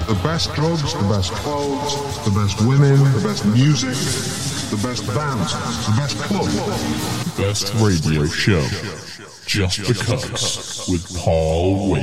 The best drugs, the best clothes, the best women, the best music, the best bands, the best club. Best radio show. Just Because with Paul Wade.